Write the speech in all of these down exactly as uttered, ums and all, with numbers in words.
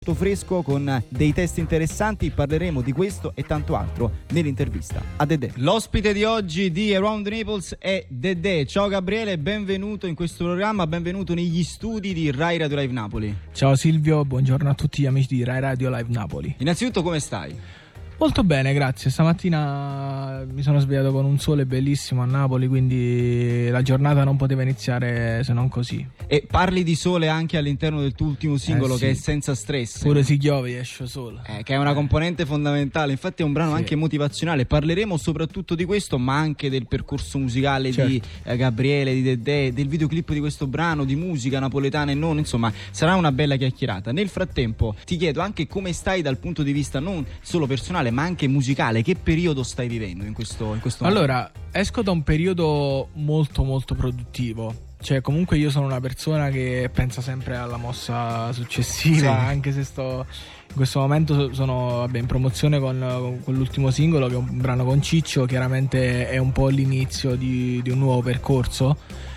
fresco con dei testi interessanti. Parleremo di questo e tanto altro nell'intervista a Dedè. L'ospite di oggi di Around Naples è Dedè. Ciao Gabriele, benvenuto in questo programma, benvenuto negli studi di Rai Radio Live Napoli. Ciao Silvio, buongiorno a tutti gli amici di Rai Radio Live Napoli. Innanzitutto, come stai? Molto bene, grazie. Stamattina mi sono svegliato con un sole bellissimo a Napoli, quindi la giornata non poteva iniziare se non così. E parli di sole anche all'interno del tuo ultimo singolo, eh sì, che è Senza Stress. Pure si piove esce sole. Eh, che è una componente fondamentale, infatti è un brano sì. anche motivazionale. Parleremo soprattutto di questo, ma anche del percorso musicale certo. di eh, Gabriele, di Dedè, del videoclip di questo brano, di musica napoletana e non, insomma, sarà una bella chiacchierata. Nel frattempo ti chiedo anche come stai dal punto di vista non solo personale, ma anche musicale. Che periodo stai vivendo in questo, in questo allora, momento? Esco da un periodo molto molto produttivo. Cioè, comunque io sono una persona che pensa sempre alla mossa successiva, sì. anche se sto in questo momento sono vabbè, in promozione con, con l'ultimo singolo, che è un brano con Ciccio. Chiaramente è un po' l'inizio di, di un nuovo percorso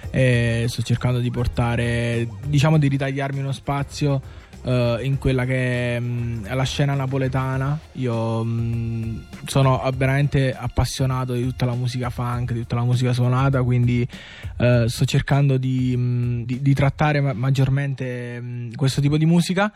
e sto cercando di portare, diciamo, di ritagliarmi uno spazio Uh, in quella che mh, è la scena napoletana. Io mh, sono veramente appassionato di tutta la musica funk, di tutta la musica suonata, quindi uh, sto cercando di, mh, di, di trattare ma- maggiormente mh, questo tipo di musica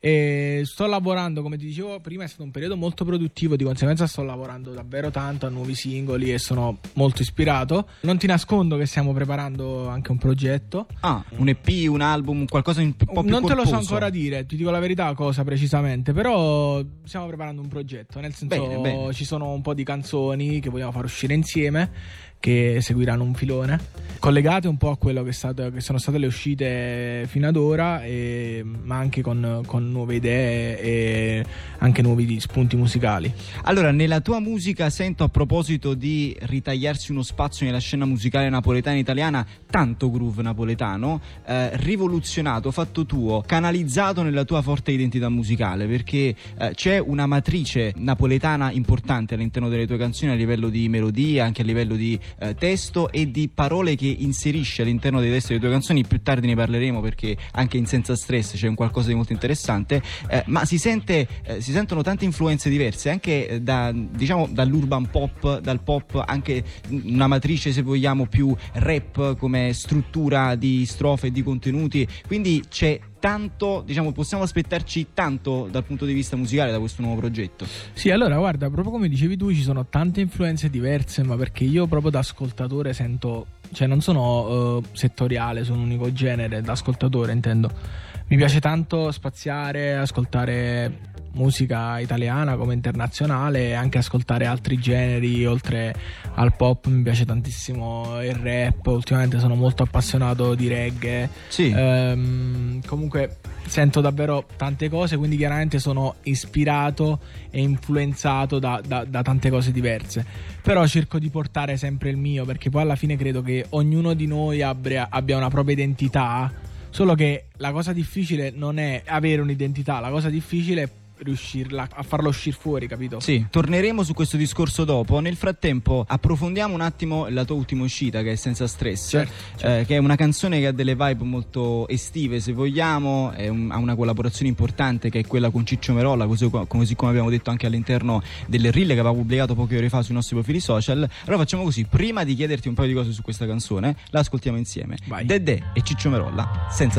e sto lavorando, come ti dicevo prima, è stato un periodo molto produttivo, di conseguenza sto lavorando davvero tanto a nuovi singoli e sono molto ispirato. Non ti nascondo che stiamo preparando anche un progetto. Ah, un E P, un album, qualcosa un po' più non corposo. Te lo so ancora dire, ti dico la verità cosa precisamente, però stiamo preparando un progetto, nel senso bene, bene. ci sono un po' di canzoni che vogliamo far uscire insieme, che seguiranno un filone collegate un po' a quello che, è stato, che sono state le uscite fino ad ora, e, ma anche con, con nuove idee e anche nuovi spunti musicali. Allora, nella tua musica sento, a proposito di ritagliarsi uno spazio nella scena musicale napoletana italiana, tanto groove napoletano, eh, rivoluzionato, fatto tuo, canalizzato nella tua forte identità musicale, perché eh, c'è una matrice napoletana importante all'interno delle tue canzoni, a livello di melodia, anche a livello di eh, testo e di parole che inserisci all'interno dei testi delle tue canzoni. Più tardi ne parleremo, perché anche in Senza Stress c'è un qualcosa di molto interessante, eh, ma si sente eh, si sentono tante influenze diverse, anche da, diciamo, dall'urban pop, dal pop, anche una matrice, se vogliamo, più rap come struttura di strofe e di contenuti, quindi c'è tanto, diciamo, possiamo aspettarci tanto dal punto di vista musicale da questo nuovo progetto. Sì, allora guarda, proprio come dicevi tu, ci sono tante influenze diverse, ma perché io proprio da ascoltatore sento, cioè non sono uh, settoriale su un unico genere, da ascoltatore intendo. Mi piace tanto spaziare, ascoltare musica italiana come internazionale, e anche ascoltare altri generi oltre al pop. Mi piace tantissimo il rap, ultimamente sono molto appassionato di reggae, sì. ehm, comunque sento davvero tante cose, quindi chiaramente sono ispirato e influenzato da, da, da tante cose diverse, però cerco di portare sempre il mio, perché poi alla fine credo che ognuno di noi abbia, abbia una propria identità, solo che la cosa difficile non è avere un'identità, la cosa difficile è riuscirla a farlo uscire fuori, capito? Sì, torneremo su questo discorso dopo. Nel frattempo approfondiamo un attimo la tua ultima uscita, che è Senza Stress, certo, certo. Eh, che è una canzone che ha delle vibe molto estive, se vogliamo, è un, ha una collaborazione importante che è quella con Ciccio Merolla, così, così come abbiamo detto anche all'interno del reel che aveva pubblicato poche ore fa sui nostri profili social. Allora facciamo così, prima di chiederti un paio di cose su questa canzone, la ascoltiamo insieme. Vai. Dedè e Ciccio Merolla, Senza